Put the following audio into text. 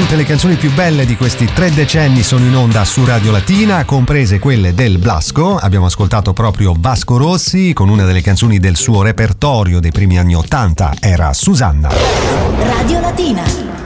tutte le canzoni più belle di questi 3 decenni sono in onda su Radio Latina, comprese quelle del Blasco. Abbiamo ascoltato proprio Vasco Rossi con una delle canzoni del suo repertorio dei primi anni '80, era Susanna. Radio Latina.